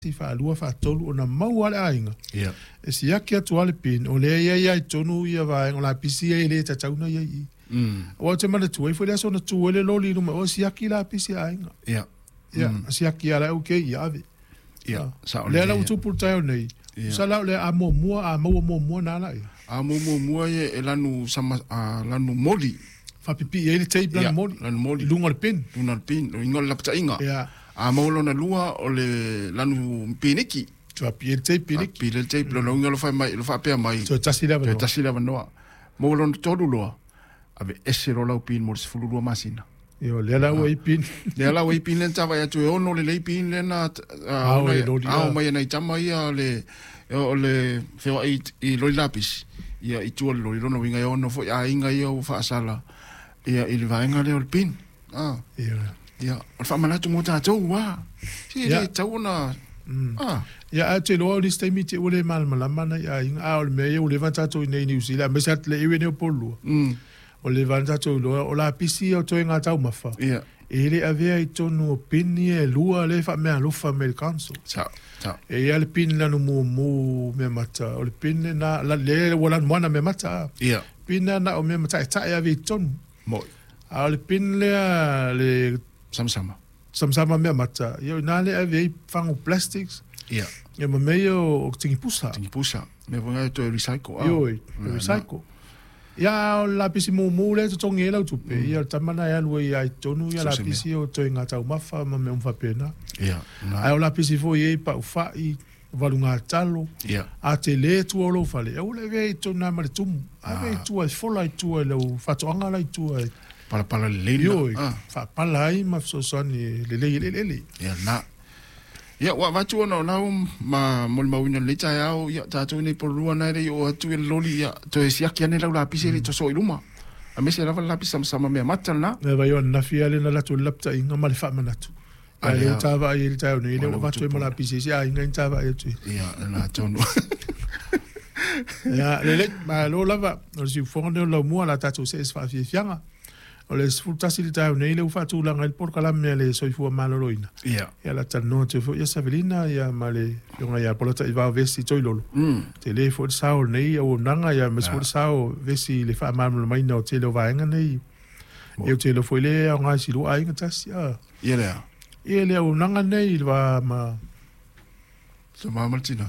si fa lua fa tolu ona mau ale ainga. Ia. E si aki atu ale pin, o lea ia i tonu ia vai, o la pisi ia le ta tauna ia i. O te mana tu, e fwere aso na tu ele loli numa, o si aki la pisi ainga. Ia. Ia, si aki ala uke i ave. Ia. Lea la utupu tayo nei. Sa lau le a mua na ala ia. A mua e lanu sama, lanu moli. Fa pipi e le tape lanu moli. Lanu moli. Lunga le pin. Lunga le pin, o inga le lapta inga. Ia. A maulo na lua o le lanu piniki. Tua pi le tape piniki. Pi le tape, lo inga lo fai mai, lo fai pia mai. Tua tasi lava noa. Tasi lava noa. Maulo na tolu loa. Ave ese ro lau pin mo le sifulu lua masina. Yo, le lau e pin. Le lau e pin le tawa ya tu e ono le pin le na... Ao mai na i tama ia le... O le whewa i loi lapis. Ia i tua le loi rono winga i ono fo ia inga ia o whaasala. Ia i le vaenga le o le pin. Ia, o le whamanatu mo tātou wā. Si le tau na... Ia, a te loa o le steimi te ule malmalamana ia inga. A o le mea o le vantatou i nei New Zealand. Mesa le iwe neo polua. O le vantatou loa. O la pisi o toi ngā tau mawha. Ia. E le avea i tonu o pini e lua le wha mea lufa me le council. Tau. E ia le pini lanu mu mea mata. O le pini na... Le walan moana mea mata. Ia. Pini na o mea mata. E tae ave i tonu. Moi. A o le pini lea le... Samsama mea mata. Ia na le ave i whangu plastics. Ia. Ia ma mea o tingipusa. Tingipusa. Mea wanga e to e recycle. Ioi, recycle. Ia o la pisi mu le to tongi e lau tupe. Ia tamana e alua i ai tonu. Ia la pisi o toi ngā tau mawha ma mea umwhapena. Ia. Ai o la pisi fo i e pa ufai. Valunga talo. Ia. A te le tua o lo fale. E ule vei tonu ma le tumu. A vei tua i fola i tua i lau whatoanga lai tua i. Pala leila. Ioi. Whapala ai ma fsosani le. Ia na. Ia, wa watu ona o nau ma moli mawina leita e au, ia, tātou nei porua nai rei o atu e loli, ia, to e siaki ane lau lapisi e to so i luma. A mese lava lapisi sama mea mata na. E vai o nafi ale na latu lapta inga ma le whamanatu. A le tawa ai le tau nei, le o watu e ma lapisi si a inga in tawa ai atu. Ia, na tonu. Ia, le ma lo lava, o si ufonga o lau mua la tātou se esfa fianga. O le sfutasi le tau nei le ufatu langa il porka la mea le soifua maloloina. Ia. Ia la tano te fo ia savelina ia ma le yonga ia polota i vau vesti toi lolo. Te le fo le sao nei o nanga ia mas fo le sao vesti le wha mamalo maina o te leo vaenga nei. Ia te leo fo le au ngai silu a inga tasi. Ia lea. Ia le au nanga nei il va ma... So mamaltina.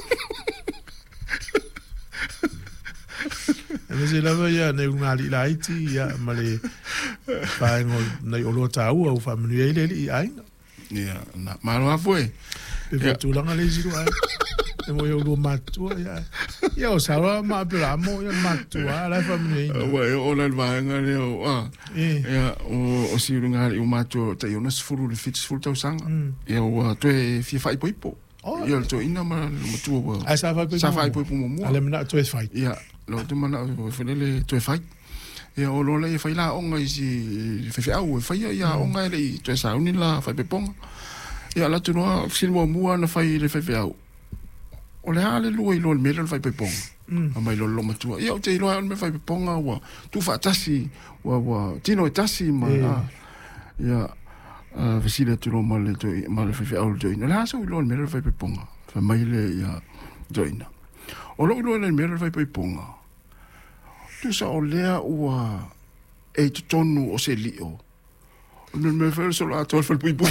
E se lava ia nei unga li la iti ia ma le whaengo nei o loa tau au whamanu e le i ainga. Ia, na, maro hafue. Pe fo tūlanga le ziru ai. E mo iau lua matua ia. Ia o sawa ma apela amo ia matua lai whamanu e ina. Ua, o lai vaenga leo, ia, o siurunga i o matua ta iona sifuru le fitis furu tau sanga. Ia o toe fia whai poipo. Ia to ina ma matua wa. Ai sa whai poipo. Sa whai poipo mo mua. Ale mena toe whai. Ia. Lo te mana o whenele to e whai. Ia o lola e whai la onga i si whewhi au e whai ia onga e rei to e sauni la whai peponga. Ia la tu noa silmo mua na whai le whewhi au. O le hale lua i loa le mele le whai peponga. A mai lolo matua. Ia o te iloa me whai peponga wa tu wha tasi wa tino e tasi ma. Ia vesile tu loa ma le whewhi au le joina. Le hasa i loa le mele le whai peponga. Wha mai le ia joina. O lo iloa le mele le whai peponga. Tu sa o lea ua e tu tonu o se lio. O nel me whare solo a tol whalpuipu.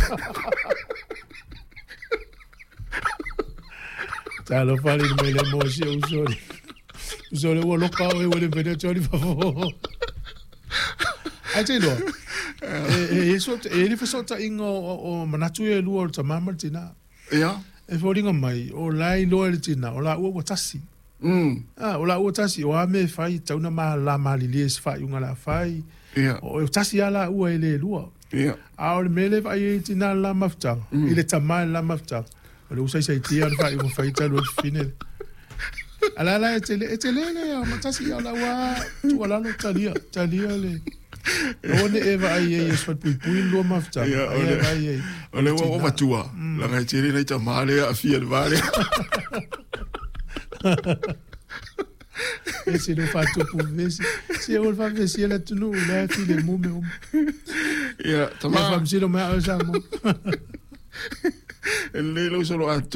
Talo whare me le mo si usori. Usori ua loka o e wale whare tori whafo. Ai te loa. E rifa sota ingo o manatu e lua o ta mamartina. Ia. E whoringa mai o lai loa le tina o la ua tasi. O la ua tasi o ame fai tauna ma la mali le se fai unga la fai o tasi ala ua ele lua a o le mele fai e tina la maftang ile tama la maftang o le usai sai tia fai o fai talo fine ala la e tele le ma tasi ala ua tu ala no talia le o ne eva ai e so pui lo maftang ai o le o vatua la ngai tele le tama le a fia le vale. E se lo fatto puvesi se o fa vesi la tunu la file mu me ia tama fam se lo ma osamo le lo solo